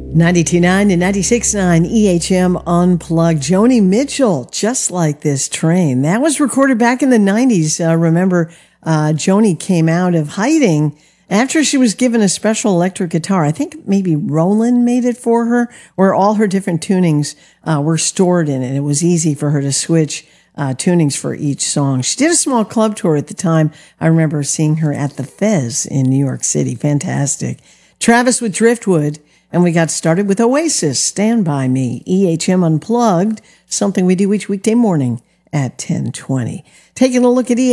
92.9 and 96.9 EHM Unplugged. Joni Mitchell, Just Like This Train. That was recorded back in the 90s. Remember, Joni came out of hiding after she was given a special electric guitar. I think maybe Roland made it for her, where all her different tunings were stored in it. It was easy for her to switch tunings for each song. She did a small club tour at the time. I remember seeing her at the Fez in New York City. Fantastic. Travis with Driftwood. And we got started with Oasis, Stand By Me, EHM Unplugged, something we do each weekday morning at 10:20. Taking a look at